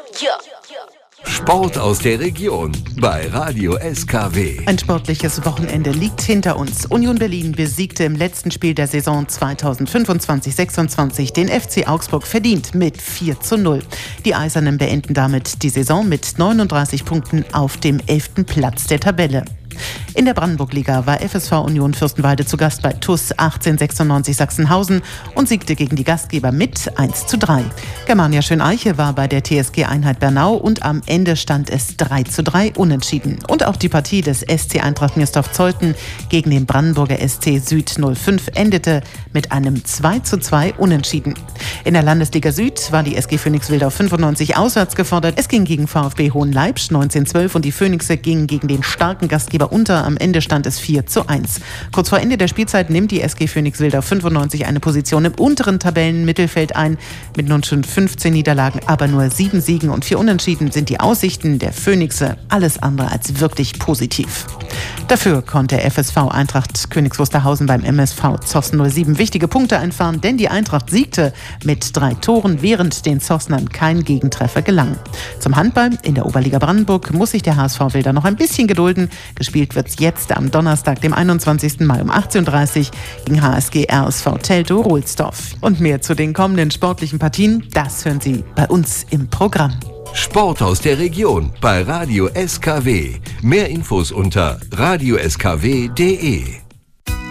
Sport aus der Region bei Radio SKW. Ein sportliches Wochenende liegt hinter uns. Union Berlin besiegte im letzten Spiel der Saison 2025/26 den FC Augsburg verdient mit 4:0. Die Eisernen beenden damit die Saison mit 39 Punkten auf dem 11. Platz der Tabelle. In der Brandenburg-Liga war FSV Union Fürstenwalde zu Gast bei TuS 1896 Sachsenhausen und siegte gegen die Gastgeber mit 1:3. Germania Schöneiche war bei der TSG Einheit Bernau und am Ende stand es 3:3 unentschieden. Und auch die Partie des SC Eintracht Mirsdorf-Zeuthen gegen den Brandenburger SC Süd 05 endete mit einem 2:2 unentschieden. In der Landesliga Süd war die SG Phoenix Wildau 95 auswärts gefordert. Es ging gegen VfB Hohenleipzig 19:12 und die Phoenixe gingen gegen den starken Gastgeber unter. Am Ende stand es 4:1. Kurz vor Ende der Spielzeit nimmt die SG Phoenix Wildau 95 eine Position im unteren Tabellenmittelfeld ein. Mit nun schon 15 Niederlagen, aber nur 7 Siegen und 4 Unentschieden sind die Aussichten der Phoenixe alles andere als wirklich positiv. Dafür konnte FSV Eintracht Königs Wusterhausen beim MSV Zossen 07 wichtige Punkte einfahren, denn die Eintracht siegte mit 3 Toren, während den Zossnern kein Gegentreffer gelang. Zum Handball in der Oberliga Brandenburg muss sich der HSV Wilder noch ein bisschen gedulden. Gespielt wird jetzt am Donnerstag, dem 21. Mai um 18:30 Uhr gegen HSG RSV Teltow-Rohlsdorf. Und mehr zu den kommenden sportlichen Partien, das hören Sie bei uns im Programm. Sport aus der Region bei Radio SKW. Mehr Infos unter radioskw.de.